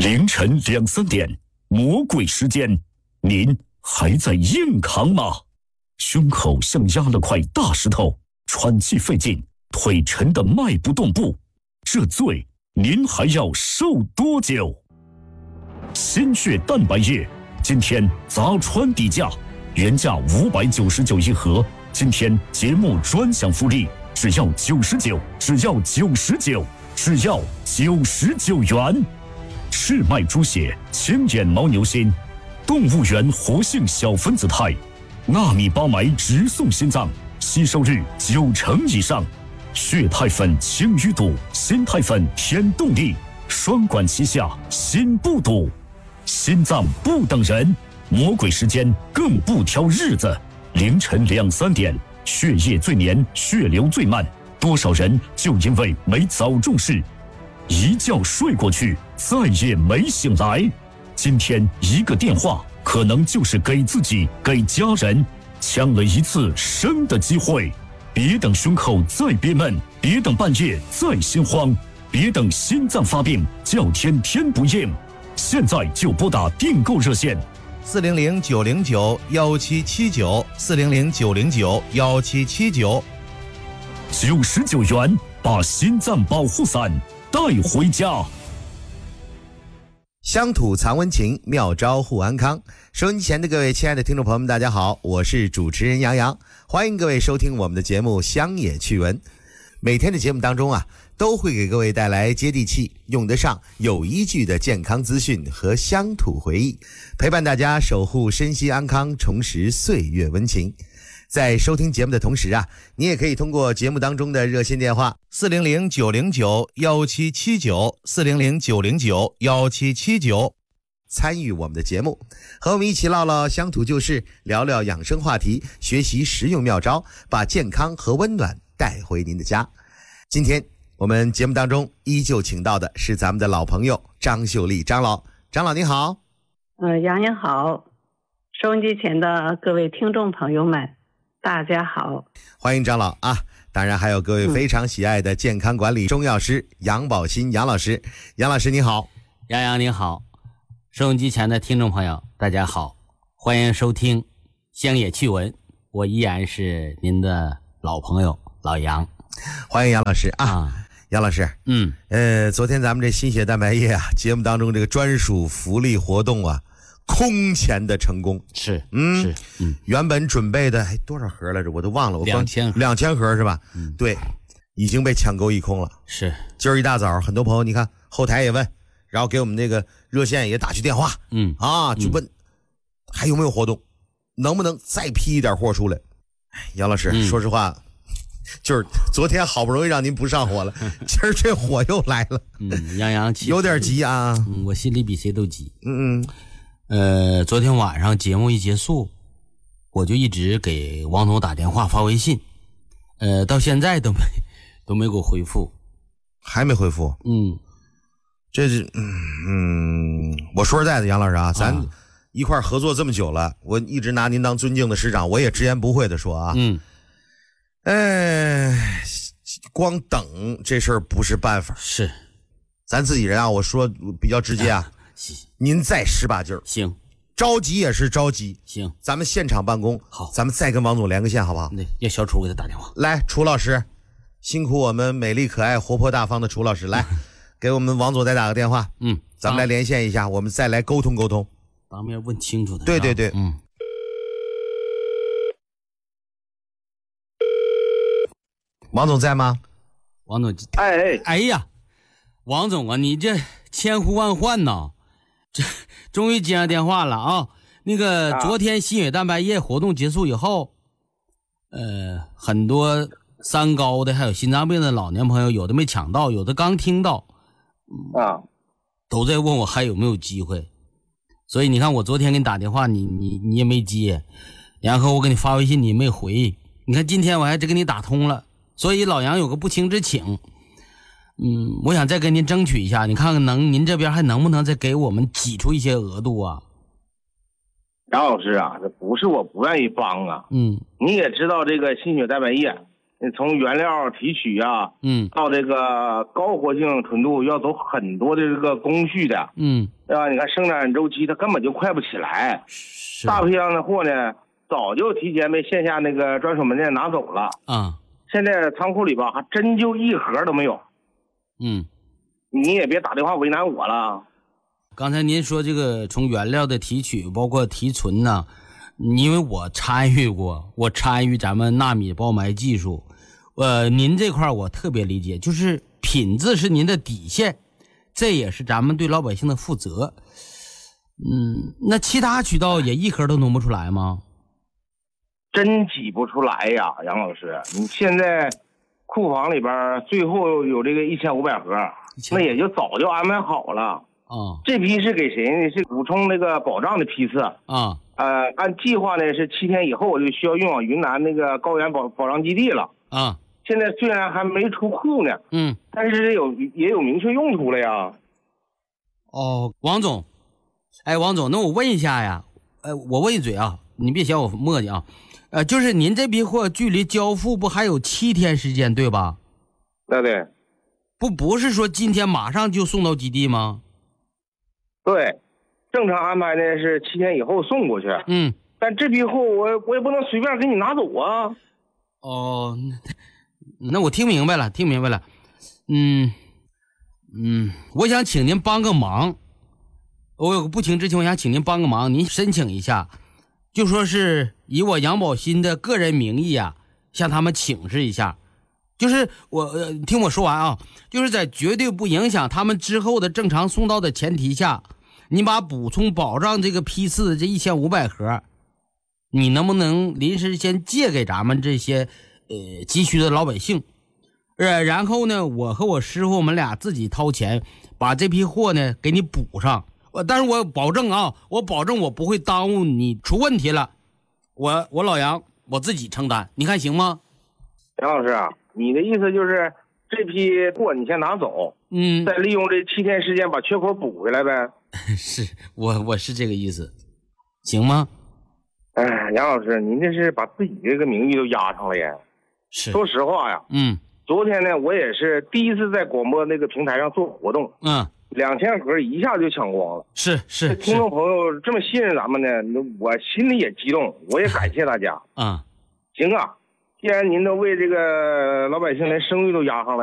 凌晨2、3点，魔鬼时间，您还在硬扛吗？胸口像压了块大石头，喘气费劲，腿沉得迈不动步，这罪您还要受多久？心血蛋白液今天砸穿底价，原价599一盒，今天节目专享福利，只要99，只要99，只要99元。赤麦猪血、清眼牦牛心，动物园活性小分子肽，纳米巴酶直送心脏，吸收率90%以上。血肽粉清淤堵，心肽粉添动力，双管齐下，心不堵。心脏不等人，魔鬼时间更不挑日子。凌晨2、3点，血液最黏，血流最慢，多少人就因为没早重视，一觉睡过去，再也没醒来。今天一个电话，可能就是给自己、给家人抢了一次生的机会。别等胸口再憋闷，别等半夜再心慌，别等心脏发病叫天天不应，现在就拨打订购热线 400-909-1779，400-909-1779， 99元把心脏保护伞带回家。 乡土藏温情，妙招护安康。收音机前的各位亲爱的听众朋友们，大家好，我是主持人杨洋，欢迎各位收听我们的节目乡野趣闻。每天的节目当中啊，都会给各位带来接地气、用得上、有依据的健康资讯和乡土回忆，陪伴大家守护身心安康，重拾岁月温情。在收听节目的同时啊，你也可以通过节目当中的热线电话400-909-1779 400-909-1779参与我们的节目，和我们一起唠唠乡土旧事，聊聊养生话题，学习实用妙招，把健康和温暖带回您的家。今天我们节目当中依旧请到的是咱们的老朋友张秀丽张老。张老你好。 杨洋好，收音机前的各位听众朋友们大家好， 欢迎张老啊！当然还有各位非常喜爱的健康管理中药师杨宝新杨老师。杨老师你好。 杨洋你好，收音机前的听众朋友大家好，欢迎收听乡野趣闻，我依然是您的老朋友老杨。 欢迎杨老师啊。杨老师，昨天咱们这心血蛋白液啊，节目当中这个专属福利活动啊，空前的成功。 是， 原本准备的多少盒来着，我都忘了，我 2000 盒是吧？对，已经被抢购一空了。 是， 今儿一大早，很多朋友你看后台也问，然后给我们那个热线也打去电话，就问还有没有活动，能不能再批一点货出来？杨老师，说实话，就是昨天好不容易让您不上火了，今儿这火又来了。 杨洋有点急啊。 我心里比谁都急。昨天晚上节目一结束，我就一直给王总打电话发微信，到现在都没给我回复。 还没回复？这是我说实在的，杨老师啊，咱一块合作这么久了，我一直拿您当尊敬的师长，我也直言不讳的说啊，光等这事儿不是办法。 是， 咱自己人啊，我说比较直接啊，您再使把劲儿。 行， 着急也是着急。 行， 咱们现场办公。 好， 咱们再跟王总连个线，好不好？ 要小楚给他打电话。 来，楚老师，辛苦我们美丽可爱、活泼大方的楚老师，来给我们王总再打个电话。咱们来连线一下，我们再来沟通沟通， 当面问清楚的。 对。王总在吗？ 王总，哎呀，王总啊，你这千呼万唤呐，这终于接上电话了啊！那个昨天心血蛋白液活动结束以后，很多三高的还有心脏病的老年朋友，有的没抢到，有的刚听到，都在问我还有没有机会。所以你看，我昨天给你打电话，你也没接，然后我给你发微信你没回，你看今天我还真给你打通了。所以老杨有个不情之请，我想再跟您争取一下，你看看您这边还能不能再给我们挤出一些额度啊？ 杨老师啊，这不是我不愿意帮啊，你也知道这个心血蛋白液从原料提取啊，到这个高活性纯度要走很多的这个工序的，对吧？你看生产周期它根本就快不起来，大批量的货呢早就提前被线下那个专属门店拿走了啊。现在仓库里吧还真就一盒都没有。你也别打电话为难我了。 刚才您说这个从原料的提取包括提纯呢，因为我参与咱们纳米包埋技术，您这块我特别理解，就是品质是您的底线，这也是咱们对老百姓的负责。那其他渠道也一盒都弄不出来吗？ 真挤不出来呀，杨老师，你现在库房里边最后有这个1500盒，那也就早就安排好了啊。这批是给谁呢？是补充那个保障的批次啊。按计划呢是7天以后就需要运往云南那个高原保障基地了啊。现在虽然还没出库呢，但是也有明确用途了呀。 哦，王总，王总，那我问一下呀，我问一嘴啊，你别嫌我磨叽啊。就是您这批货距离交付不还有7天时间对吧？ 对。 不是说今天马上就送到基地吗？ 对，正常安排呢是7天以后送过去。但这批货我也不能随便给你拿走啊。 哦，那我听明白了。我想请您帮个忙，我有个不情之请，我想请您帮个忙，您申请一下，就说是以我杨宝新的个人名义啊，向他们请示一下，就是听我说完啊，就是在绝对不影响他们之后的正常送到的前提下，你把补充保障这个批次的这1500盒，你能不能临时先借给咱们这些急需的老百姓？然后呢，我和我师傅我们俩自己掏钱把这批货呢给你补上。但是我保证我不会耽误你出问题了。我老杨我自己承担，你看行吗？ 杨老师啊，你的意思就是这批货你先拿走，再利用这7天时间把缺口补回来呗？ 是，我是这个意思，行吗？ 杨老师，您这是把自己这个名誉都压上了呀。 是， 说实话呀，昨天呢，我也是第一次在广播那个平台上做活动，2000盒一下就抢光了。 是， 听众朋友这么信任咱们呢，我心里也激动，我也感谢大家。行啊，既然您都为这个老百姓连声誉都压上了。